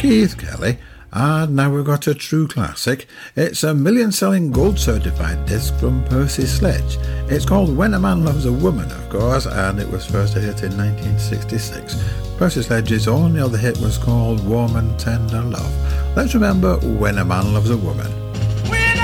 Keith Kelly. And now we've got a true classic. It's a million-selling gold-certified disc from Percy Sledge. It's called When a Man Loves a Woman, of course, and it was first a hit in 1966. Percy Sledge's only other hit was called Warm and Tender Love. Let's remember When a Man Loves a Woman.